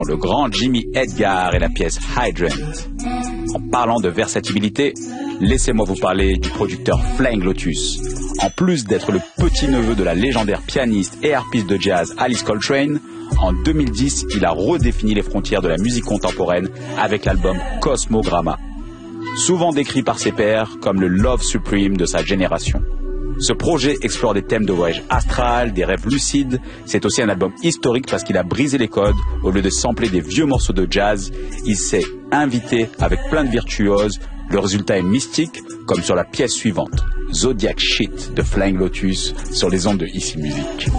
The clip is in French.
Le grand Jimmy Edgar et la pièce Hydrant. En parlant de versatilité, laissez-moi vous parler du producteur Flying Lotus. En plus d'être le petit-neveu de la légendaire pianiste et harpiste de jazz Alice Coltrane, en 2010, il a redéfini les frontières de la musique contemporaine avec l'album Cosmogramma. Souvent décrit par ses pairs comme le Love Supreme de sa génération. Ce projet explore des thèmes de voyage astral, des rêves lucides. C'est aussi un album historique parce qu'il a brisé les codes. Au lieu de sampler des vieux morceaux de jazz, il s'est invité avec plein de virtuoses. Le résultat est mystique, comme sur la pièce suivante, Zodiac Shit de Flying Lotus sur les ondes de Ici Musique.